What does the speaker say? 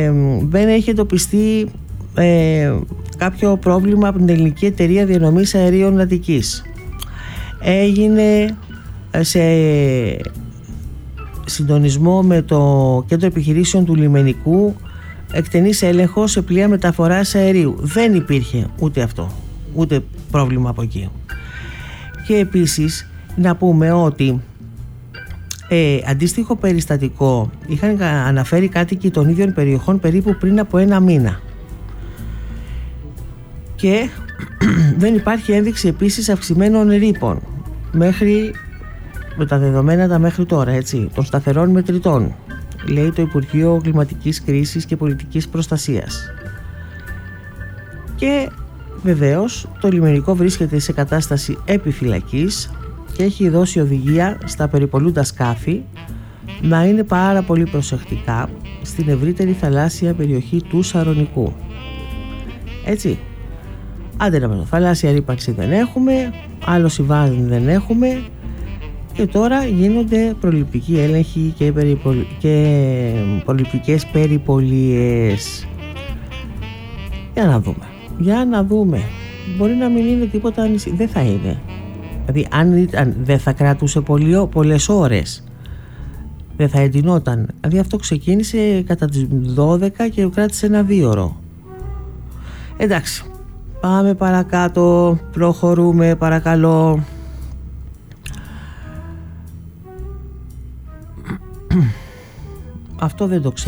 δεν έχει εντοπιστεί κάποιο πρόβλημα από την Ελληνική Εταιρεία Διανομής Αερίων Αττικής. Έγινε σε συντονισμό με το Κέντρο Επιχειρήσεων του Λιμενικού εκτενής έλεγχο σε πλοία μεταφοράς αερίου. Δεν υπήρχε ούτε αυτό, ούτε πρόβλημα από εκεί. Και επίσης να πούμε ότι αντίστοιχο περιστατικό είχαν αναφέρει κάτοικοι των ίδιων περιοχών περίπου πριν από ένα μήνα. Και δεν υπάρχει ένδειξη επίσης αυξημένων ρήπων με τα δεδομένα τα μέχρι τώρα, έτσι, των σταθερών μετρητών, λέει το Υπουργείο Κλιματικής Κρίσης και Πολιτικής Προστασίας. Και βεβαίως το λιμενικό βρίσκεται σε κατάσταση επιφυλακής και έχει δώσει οδηγία στα περιπολούντα σκάφη να είναι πάρα πολύ προσεκτικά στην ευρύτερη θαλάσσια περιοχή του Σαρονικού. Έτσι, άντε να θαλάσσια ρύπανση δεν έχουμε, άλλο συμβάν δεν έχουμε, και τώρα γίνονται προληπτικοί έλεγχοι και προληπτικές περιπολίες. Για να δούμε. Μπορεί να μην είναι τίποτα ανησυχία. Δεν θα είναι. Δηλαδή αν δεν θα κρατούσε πολλές ώρες, δεν θα εντυνόταν. Δηλαδή αυτό ξεκίνησε κατά τις 12 και κράτησε ένα 2ωρο. Εντάξει, πάμε παρακάτω, προχωρούμε παρακαλώ. Αυτό δεν το ξέρω.